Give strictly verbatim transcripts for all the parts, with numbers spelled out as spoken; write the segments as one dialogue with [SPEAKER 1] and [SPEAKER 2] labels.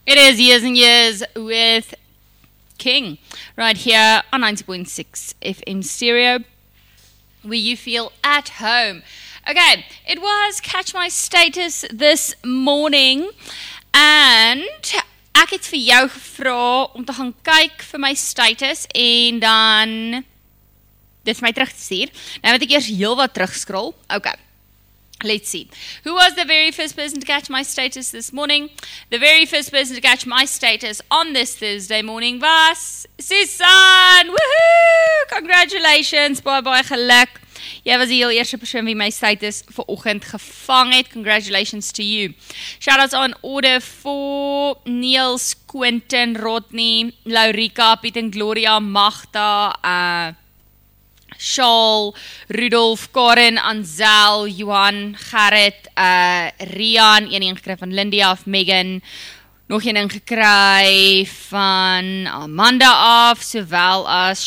[SPEAKER 1] It is Years and Years with King, right here on ninety point six F M Stereo, where you feel at home. Okay, it was Catch My Status this morning, and ek het vir jou gevra om te gaan kyk vir my status en dan dit vir my terug te stuur. Nou moet ek eers heel wat terugscroll. Okay. Let's see. Who was the very first person to catch my status this morning? The very first person to catch my status on this Thursday morning was Susan! Woohoo! Congratulations! Baie, baie geluk. Jy was die heel eerste persoon wie my status vanoggend gevang het. Congratulations to you. Shoutouts on order for Niels, Quentin, Rodney, Laurika, Piet en Gloria, Magda, uh, Shaal, Rudolf, Karen, Anzel, Johan, Gerrit, uh, Rian, een ingekry van Lindy af, Megan, nog een ingekry van Amanda af, sowel as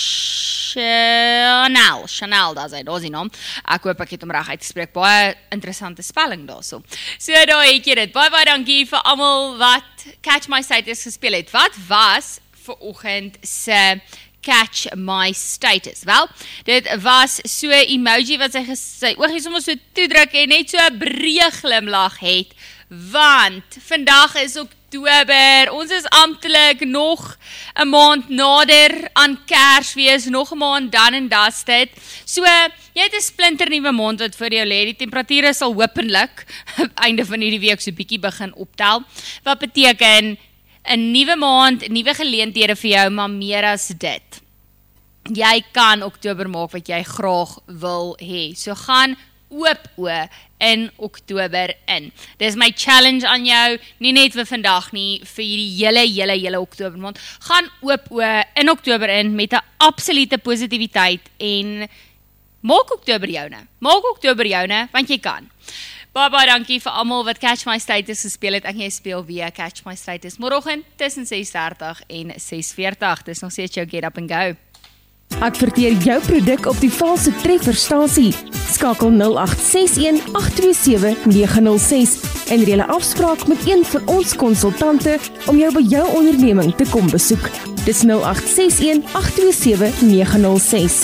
[SPEAKER 1] Chanel, Chanel, daar is hy, daar is die naam, ek hoop ek het hom reg uitgespreek, baie interessante spelling daar so. So daar het jy dit, baie baie dankie vir almal wat Catch My Status gespeel het. Wat was vanoggend se Catch My Status? Wel, dit was so emoji wat sy, sy oogies sommer so toedruk en net so 'n breë glimlag het, want vandag is Oktober, ons is amptelik nog 'n maand nader aan Kersfees, nog 'n maand dan en dusted, so jy het 'n splinter nuwe maand wat vir jou lê, die temperature sal hopelik einde van hierdie week so bietjie begin optel, wat beteken 'n nuwe maand, nuwe geleenthede vir jou, maar meer as dit. Jy kan Oktober maak wat jy graag wil hê. So gaan oop oë in Oktober in. Dis my challenge aan jou, nie net vir vandag nie, vir hierdie hele, hele, hele Oktober maand. Gaan oop oë in Oktober in met 'n absolute positiwiteit en maak Oktober joune. Maak Oktober joune, want jy kan. Baie, baie dankie vir almal wat Catch My Status gespeel het. Ek jy speel weer Catch My Status môreoggend tussen ses dertig en ses veertig. Dis nog steeds jou Get Up and Go.
[SPEAKER 2] Adverteer jou produk op die valse trefferstasie. Skakel nul agt ses een agt twee sewe nege nul ses en reël 'n afspraak met een van ons konsultante om jou by jou onderneming te kom besoek. Dis nul agt ses een agt twee sewe nege nul ses.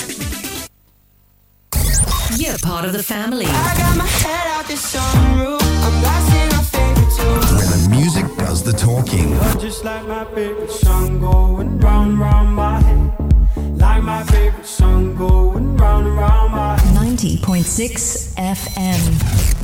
[SPEAKER 3] You're part of the family.
[SPEAKER 4] I got my head out the sunroof. I'm blasting our favorite tune.
[SPEAKER 5] When the music does the talking.
[SPEAKER 4] You're just like my favorite song going round round my head. Like my favorite song going round and round my head.
[SPEAKER 3] ninety point six F M.